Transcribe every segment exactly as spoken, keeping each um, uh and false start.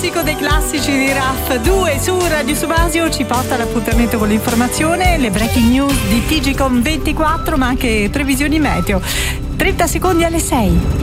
classico dei classici di R A F due su Radio Subasio ci porta all'appuntamento con l'informazione, le breaking news di T G Com ventiquattro, ma anche previsioni meteo. trenta secondi alle sei.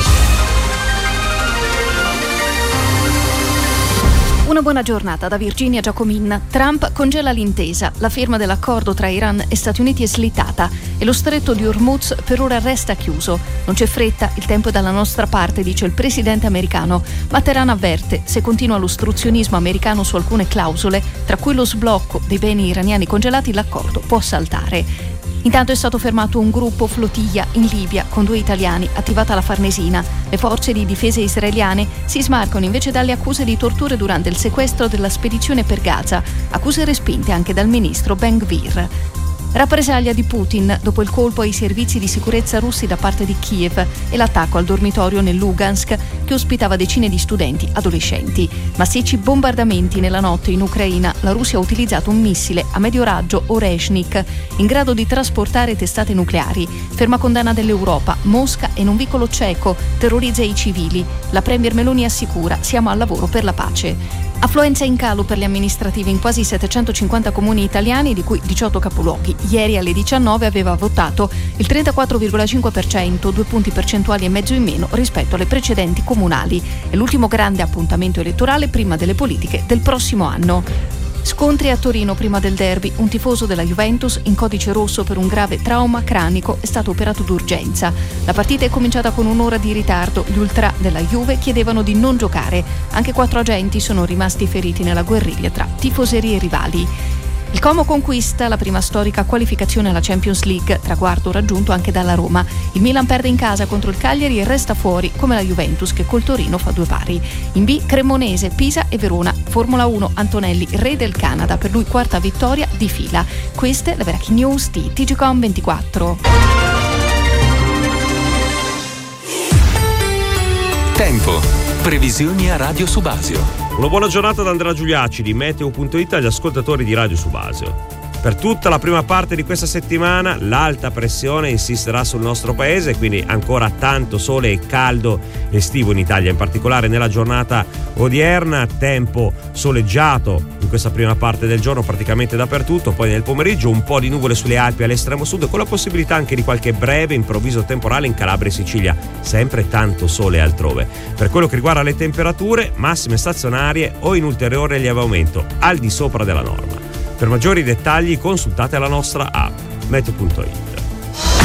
Una buona giornata da Virginia Giacomin. Trump congela l'intesa. La firma dell'accordo tra Iran e Stati Uniti è slittata e lo stretto di Hormuz per ora resta chiuso. Non c'è fretta, il tempo è dalla nostra parte, dice il presidente americano. Ma Teheran avverte, se continua l'ostruzionismo americano su alcune clausole, tra cui lo sblocco dei beni iraniani congelati, l'accordo può saltare. Intanto è stato fermato un gruppo flottiglia in Libia con due italiani, attivata la Farnesina. Le forze di difesa israeliane si smarcano invece dalle accuse di torture durante il sequestro della spedizione per Gaza, accuse respinte anche dal ministro Ben-Gvir. Rappresaglia di Putin dopo il colpo ai servizi di sicurezza russi da parte di Kiev e l'attacco al dormitorio nel Lugansk che ospitava decine di studenti adolescenti. Massicci bombardamenti nella notte in Ucraina. La Russia ha utilizzato un missile a medio raggio Oreshnik in grado di trasportare testate nucleari. Ferma condanna dell'Europa. Mosca e un vicolo ceco terrorizza i civili. La premier Meloni assicura: siamo al lavoro per la pace. Affluenza in calo per le amministrative in quasi settecentocinquanta comuni italiani, di cui diciotto capoluoghi. Ieri alle diciannove aveva votato il trentaquattro virgola cinque per cento, due punti percentuali e mezzo in meno rispetto alle precedenti comunali. È l'ultimo grande appuntamento elettorale prima delle politiche del prossimo anno. Scontri a Torino prima del derby. Un tifoso della Juventus in codice rosso per un grave trauma cranico è stato operato d'urgenza. La partita è cominciata con un'ora di ritardo. Gli ultra della Juve chiedevano di non giocare. Anche quattro agenti sono rimasti feriti nella guerriglia tra tifoserie rivali. Il Como conquista la prima storica qualificazione alla Champions League, traguardo raggiunto anche dalla Roma. Il Milan perde in casa contro il Cagliari e resta fuori come la Juventus che col Torino fa due pari. In B Cremonese, Pisa e Verona. Formula uno Antonelli, re del Canada, per lui quarta vittoria di fila. Queste le breaking news di T G Com ventiquattro. Tempo. Previsioni a Radio Subasio. Una buona giornata da Andrea Giuliacci di Meteo punto it agli ascoltatori di Radio Subasio. Per tutta la prima parte di questa settimana l'alta pressione insisterà sul nostro paese, quindi ancora tanto sole e caldo estivo in Italia, in particolare nella giornata odierna. Tempo soleggiato in questa prima parte del giorno praticamente dappertutto, poi nel pomeriggio un po' di nuvole sulle Alpi all'estremo sud, con la possibilità anche di qualche breve improvviso temporale in Calabria e Sicilia. Sempre tanto sole altrove. Per quello che riguarda le temperature, massime stazionarie o in ulteriore lieve aumento, al di sopra della norma. Per maggiori dettagli consultate la nostra app Meteo punto it.